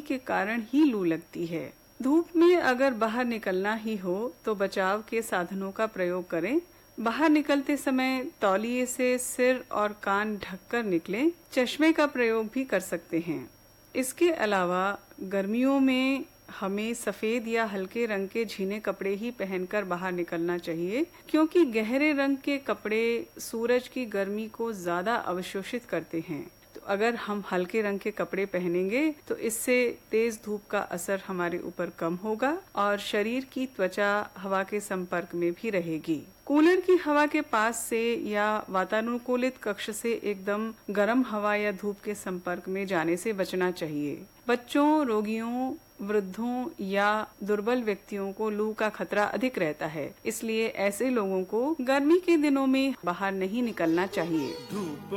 के कारण ही लू लगती है। धूप में अगर बाहर निकलना ही हो तो बचाव के साधनों का प्रयोग करें। बाहर निकलते समय तौलिए से सिर और कान ढककर निकलें। चश्मे का प्रयोग भी कर सकते हैं। इसके अलावा गर्मियों में हमें सफेद या हल्के रंग के झीने कपड़े ही पहनकर बाहर निकलना चाहिए, क्योंकि गहरे रंग के कपड़े सूरज की गर्मी को ज्यादा अवशोषित करते हैं। तो अगर हम हल्के रंग के कपड़े पहनेंगे तो इससे तेज धूप का असर हमारे ऊपर कम होगा और शरीर की त्वचा हवा के संपर्क में भी रहेगी। कूलर की हवा के पास से या वातानुकूलित कक्ष से एकदम गर्म हवा या धूप के संपर्क में जाने से बचना चाहिए। बच्चों, रोगियों, वृद्धों या दुर्बल व्यक्तियों को लू का खतरा अधिक रहता है, इसलिए ऐसे लोगों को गर्मी के दिनों में बाहर नहीं निकलना चाहिए।